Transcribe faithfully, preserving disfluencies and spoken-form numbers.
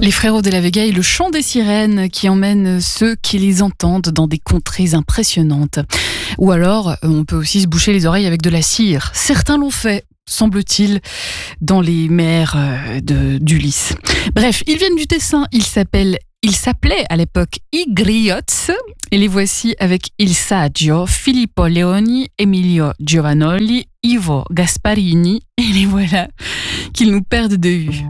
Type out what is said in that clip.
Les Frérots de la Vega et le chant des sirènes qui emmènent ceux qui les entendent dans des contrées impressionnantes. Ou alors, on peut aussi se boucher les oreilles avec de la cire. Certains l'ont fait, semble-t-il, dans les mers de, d'Ulysse. Bref, ils viennent du Tessin, ils s'appellent Il s'appelait à l'époque I Griots et les voici avec Il Saggio, Filippo Leoni, Emilio Giovannoli, Ivo Gasparini et les voilà qu'ils nous perdent de vue.